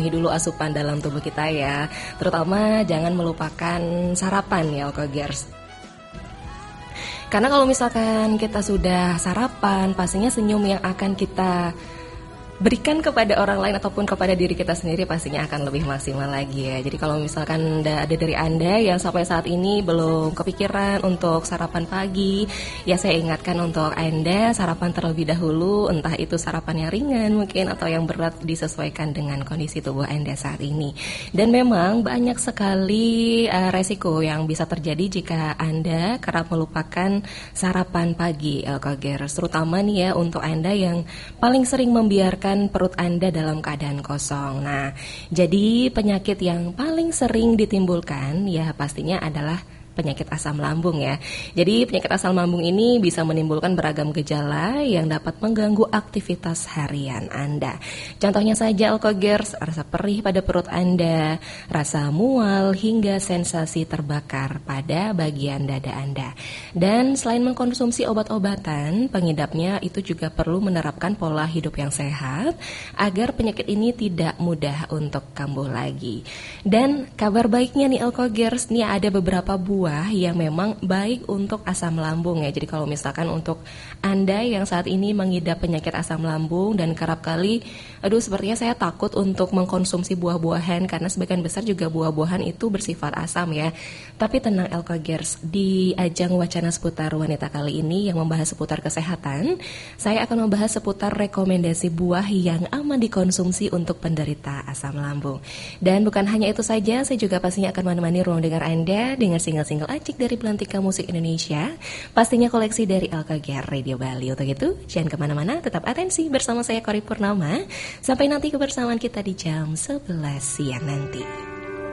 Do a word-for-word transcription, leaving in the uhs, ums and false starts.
penuhi dulu asupan dalam tubuh kita ya. Terutama jangan melupakan sarapan ya Alkogers. Karena kalau misalkan kita sudah sarapan, pastinya senyum yang akan kita berikan kepada orang lain ataupun kepada diri kita sendiri pastinya akan lebih maksimal lagi ya. Jadi kalau misalkan ada dari Anda yang sampai saat ini belum kepikiran untuk sarapan pagi, ya saya ingatkan untuk Anda sarapan terlebih dahulu, entah itu sarapan yang ringan mungkin atau yang berat, disesuaikan dengan kondisi tubuh Anda saat ini. Dan memang banyak sekali uh, resiko yang bisa terjadi jika Anda kerap melupakan sarapan pagi, Alkogers. Terutama nih ya untuk Anda yang paling sering membiarkan perut Anda dalam keadaan kosong. Nah, jadi penyakit yang paling sering ditimbulkan ya pastinya adalah penyakit asam lambung ya. Jadi penyakit asam lambung ini bisa menimbulkan beragam gejala yang dapat mengganggu aktivitas harian Anda. Contohnya saja Alkogers, rasa perih pada perut Anda, rasa mual hingga sensasi terbakar pada bagian dada Anda. Dan selain mengkonsumsi obat-obatan, pengidapnya itu juga perlu menerapkan pola hidup yang sehat agar penyakit ini tidak mudah untuk kambuh lagi. Dan kabar baiknya nih Alkogers, nih ada beberapa buah yang memang baik untuk asam lambung ya. Jadi kalau misalkan untuk Anda yang saat ini mengidap penyakit asam lambung dan kerap kali, aduh sepertinya saya takut untuk mengkonsumsi buah-buahan karena sebagian besar juga buah-buahan itu bersifat asam ya. Tapi tenang Alkogers, di ajang wacana seputar wanita kali ini yang membahas seputar kesehatan, saya akan membahas seputar rekomendasi buah yang aman dikonsumsi untuk penderita asam lambung. Dan bukan hanya itu saja, saya juga pastinya akan menemani ruang dengar Anda dengan single-single single acik dari Pelantika Musik Indonesia, pastinya koleksi dari Alkogers Radio Bali. Untuk itu, jangan kemana-mana, tetap atensi bersama saya Kori Purnama. Sampai nanti kebersamaan kita di jam sebelas siang nanti.